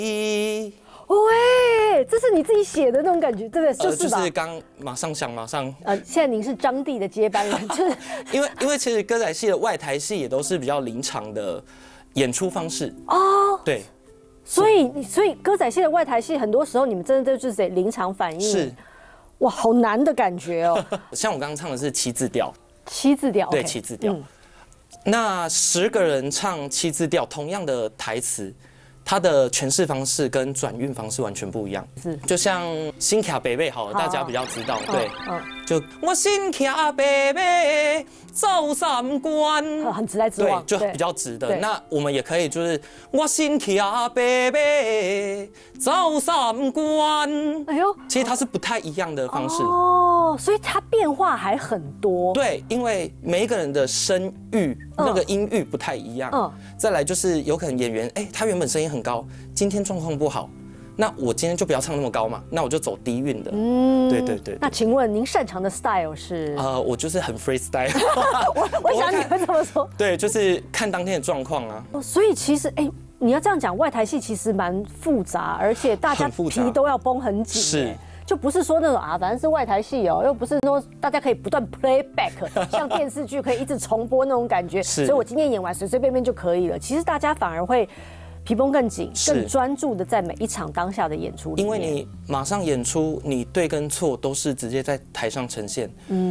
喂，这是你自己写的那种感觉，对不对？就是吧。 就是刚马上想，马上。 现在您是张帝的接班人，就是因为其实歌仔戏的外台戏也都是比较临场的演出方式哦。对。 所以歌仔戏的外台戏，很多时候你们真的就是得临场反应。 是。 哇，好难的感觉哦。 像我刚刚唱的是七字调。 七字调。 对，七字调。那10个人唱七字调，同样的台词。它的诠释方式跟转韵方式完全不一样，是就像新卡北北好了，大家比较知道，对，就我新卡北北走三关， 很直来直往， 对，就比较直的。那我们也可以就是我新卡北北走三关，哎呦，其实它是不太一样的方式哦，所以它变化还很多。 对，因为每一个人的声域那个音域不太一样，再来就是有可能演员他原本声音很高，今天状况不好，那我今天就不要唱那么高嘛，那我就走低韵的。对。 那请问您擅长的 style 是？ 我就是很 freestyle。 我想你会这么说。 对，就是看当天的状况啊。 所以其实你要这样讲，外台戏其实蛮复杂，而且大家皮都要绷很紧。 是。 就不是说那种反正是外台戏哦，又不是说大家可以不断 play back， 像电视剧可以一直重播那种感觉。所以我今天演完随随便便就可以了。其实大家反而会皮绷更紧，更专注的在每一场当下的演出里面。 因为你马上演出，你对跟错都是直接在台上呈现。